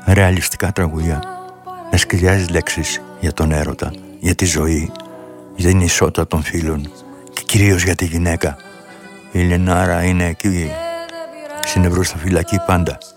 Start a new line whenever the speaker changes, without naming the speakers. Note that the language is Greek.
ρεαλιστικά τραγούδια με σκληρές λέξεις για τον έρωτα, για τη ζωή, για την ισότητα των φίλων και κυρίως για τη γυναίκα. Η Λινάρα είναι εκεί, στην Ευρωσταφυλακή πάντα.